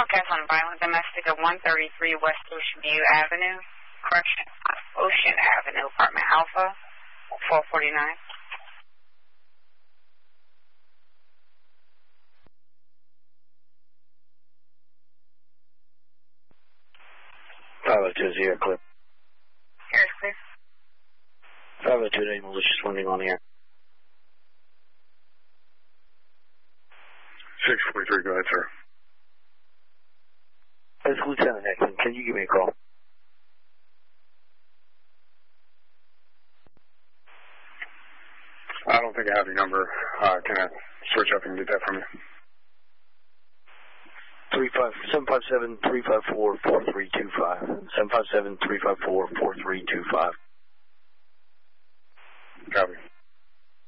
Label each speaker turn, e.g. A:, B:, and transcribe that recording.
A: broadcast on violent domestic of 133 West Ocean View Avenue, Ocean Avenue, Apartment Alpha, 449.
B: Zero clear.
A: Here is clear.
B: 502 malicious landing on the air.
C: 643, go ahead, sir.
B: This is Lieutenant Nixon. Can you give me a call?
C: I don't think I have your number. Can I switch up and get that from you?
B: 757-354-4325. 757-354-4325.
C: Copy.